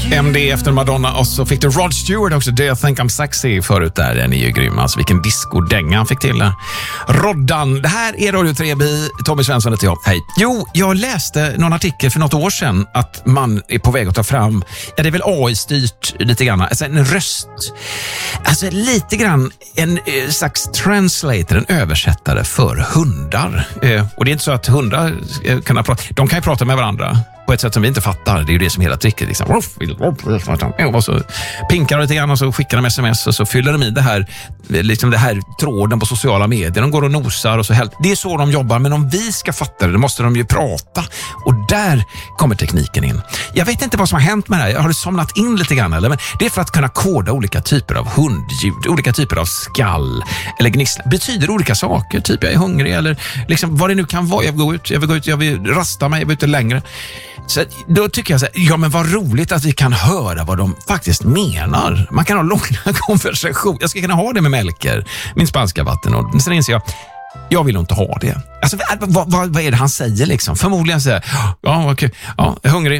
MD efter Madonna och så fick du Rod Stewart också. Do you think I'm sexy förut där. Den är ju grym. Alltså vilken disco-dänga han fick till där. Roddan. Det här är Radio 3B. Tommy Svensson heter jag. Hej. Jo, jag läste någon artikel för något år sedan att man är på väg att ta fram, ja det är väl AI-styrt lite grann. Alltså en röst. Alltså lite grann en slags translator, en översättare för hundar. Och det är inte så att hundar kan prata. De kan ju prata med varandra på ett sätt som vi inte fattar. Det är ju det som hela tricket liksom. Och så pinkar de lite grann och så skickar de sms och så fyller de i det här liksom det här tråden på sociala medier. De går och nosar och så det är så de jobbar, men om vi ska fatta det, då måste de ju prata. Och där kommer tekniken in. Jag vet inte vad som har hänt med det här. Jag har somnat in lite grann eller, men det är för att kunna koda olika typer av hundljud, olika typer av skall eller gnissla. Betyder olika saker, typ jag är hungrig eller liksom vad det nu kan vara. Jag vill gå ut, jag vill rasta mig, jag vill ute längre. Så då tycker jag så här, ja men vad roligt att vi kan höra vad de faktiskt menar. Man kan ha långa konversation. Jag ska kunna ha det med Melker, min spanska vatten. Och sen inser jag vill inte ha det. Alltså vad är det han säger liksom? Förmodligen säger ja okej, ja,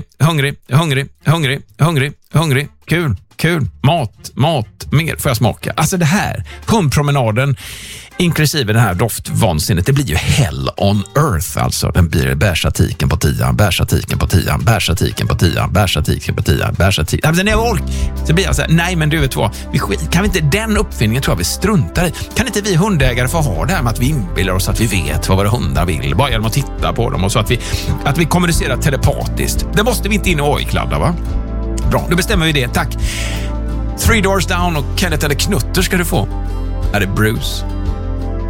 hungrig, kul, mat, mer får jag smaka. Alltså det här, hundpromenaden inklusive den här doftvansinnet, det blir ju hell on earth alltså. Den blir bärsatiken på 10, bärsatiken på 10, bärsatiken på 10, bärsatiken på 10, bärsatiken. Alltså, så blir jag så här, nej men du vet vad, kan vi inte, den uppfinningen tror jag vi struntar i. Kan inte vi hundägare få ha det här med att vi inbillar oss att vi vet vad våra hundar vill, bara genom att titta på dem och så att vi kommunicerar telepatiskt. Det måste vi inte in i AI-kladdar, va? Bra, då bestämmer vi det, tack. 3 Doors Down och Kenneth eller Knutter ska du få. Här är Bruce.